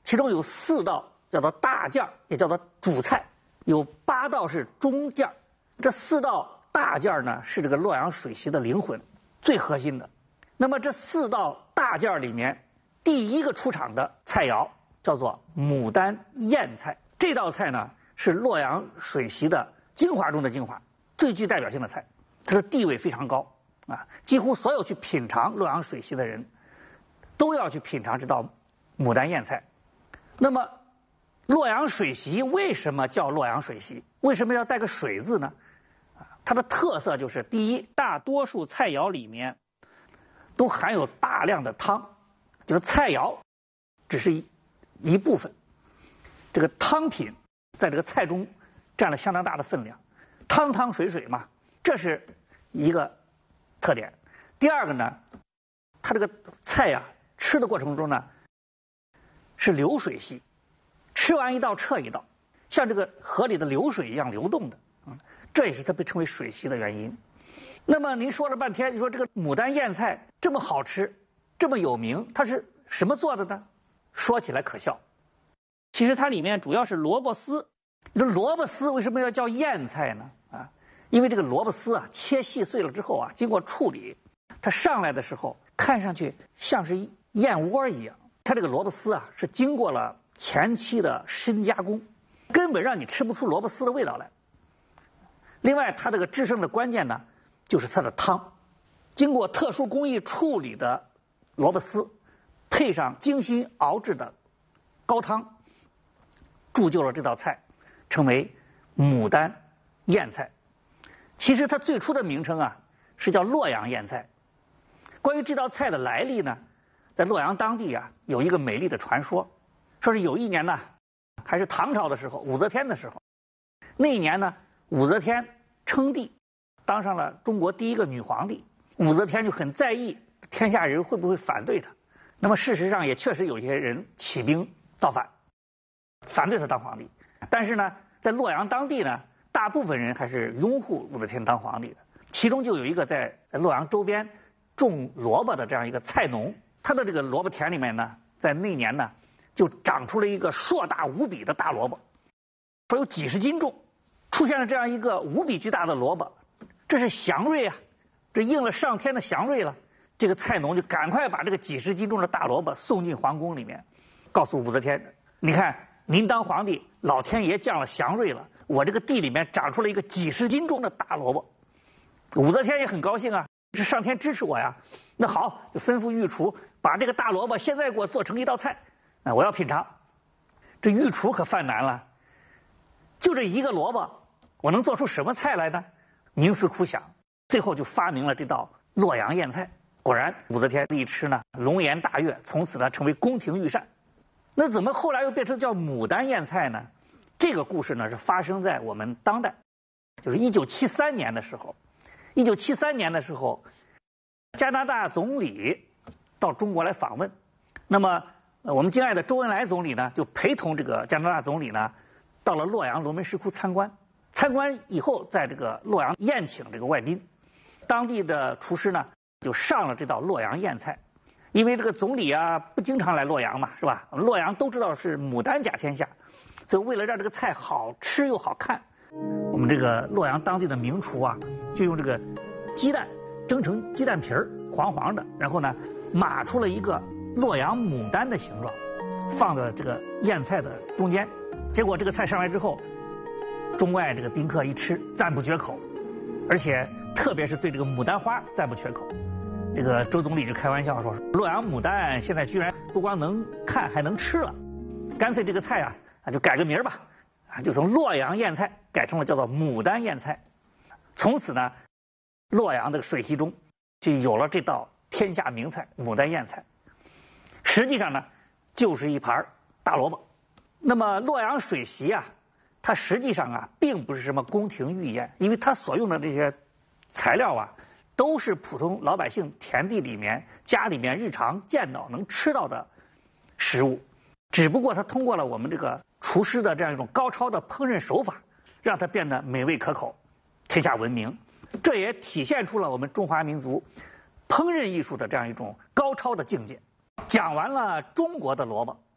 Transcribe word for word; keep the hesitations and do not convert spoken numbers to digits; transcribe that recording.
其中有四道叫做大件，也叫做主菜，有八道是中件。这四道大件呢，是这个洛阳水席的灵魂，最核心的。那么这四道大件里面，第一个出场的菜肴叫做牡丹燕菜。这道菜呢，是洛阳水席的精华中的精华，最具代表性的菜，它的地位非常高啊！几乎所有去品尝洛阳水席的人，都要去品尝这道牡丹燕菜。那么，洛阳水席为什么叫洛阳水席？为什么要带个水字呢？它的特色就是，第一，大多数菜肴里面都含有大量的汤，就是菜肴只是一一部分，这个汤品在这个菜中占了相当大的分量，汤汤水水嘛，这是一个特点。第二个呢，它这个菜呀、啊，吃的过程中呢是流水席，吃完一道撤一道，像这个河里的流水一样流动的，嗯，这也是它被称为水席的原因。那么您说了半天，就说这个牡丹燕菜这么好吃，这么有名，它是什么做的呢？说起来可笑，其实它里面主要是萝卜丝。这萝卜丝为什么要叫燕菜呢？啊，因为这个萝卜丝啊，切细碎了之后啊，经过处理，它上来的时候看上去像是燕窝一样。它这个萝卜丝啊，是经过了前期的深加工，根本让你吃不出萝卜丝的味道来。另外，它这个制胜的关键呢，就是它的汤，经过特殊工艺处理的萝卜丝，配上精心熬制的高汤，铸就了这道菜，成为牡丹燕菜。其实它最初的名称啊，是叫洛阳燕菜。关于这道菜的来历呢，在洛阳当地啊，有一个美丽的传说，说是有一年呢，还是唐朝的时候，武则天的时候，那一年呢，武则天称帝，当上了中国第一个女皇帝。武则天就很在意天下人会不会反对她。那么事实上也确实有一些人起兵造反，反对她当皇帝。但是呢，在洛阳当地呢，大部分人还是拥护武则天当皇帝的。其中就有一个在在洛阳周边种萝卜的这样一个菜农，他的这个萝卜田里面呢，在那年呢，就长出了一个硕大无比的大萝卜，说有几十斤重，出现了这样一个无比巨大的萝卜，这是祥瑞啊，这应了上天的祥瑞了。这个菜农就赶快把这个几十斤重的大萝卜送进皇宫里面，告诉武则天，你看您当皇帝，老天爷降了祥瑞了，我这个地里面长出了一个几十斤重的大萝卜。武则天也很高兴啊，是上天支持我呀。那好，就吩咐御厨把这个大萝卜现在给我做成一道菜，啊，我要品尝。这御厨可犯难了，就这一个萝卜，我能做出什么菜来呢？冥思苦想，最后就发明了这道洛阳燕菜。果然，武则天一吃呢，龙颜大悦，从此呢成为宫廷御膳。那怎么后来又变成叫牡丹燕菜呢？这个故事呢是发生在我们当代，就是一九七三年的时候。一九七三年的时候，加拿大总理到中国来访问，那么我们敬爱的周恩来总理呢，就陪同这个加拿大总理呢，到了洛阳龙门石窟参观。参观以后，在这个洛阳宴请这个外宾，当地的厨师呢就上了这道洛阳燕菜。因为这个总理啊不经常来洛阳嘛，是吧？洛阳都知道是牡丹甲天下，所以为了让这个菜好吃又好看，我们这个洛阳当地的名厨啊，就用这个鸡蛋蒸成鸡蛋皮儿，黄黄的，然后呢码出了一个洛阳牡丹的形状，放在这个燕菜的中间。结果这个菜上来之后，中外这个宾客一吃赞不绝口，而且特别是对这个牡丹花赞不绝口。这个周总理就开玩笑说，洛阳牡丹现在居然不光能看还能吃了，干脆这个菜啊啊就改个名吧，啊就从洛阳燕菜改成了叫做牡丹燕菜。从此呢，洛阳的水席中就有了这道天下名菜牡丹燕菜。实际上呢，就是一盘大萝卜。那么洛阳水席啊，它实际上啊并不是什么宫廷御宴，因为它所用的这些材料啊，都是普通老百姓田地里面、家里面日常见到能吃到的食物，只不过它通过了我们这个厨师的这样一种高超的烹饪手法，让它变得美味可口，天下闻名。这也体现出了我们中华民族烹饪艺术的这样一种高超的境界。讲完了中国的萝卜，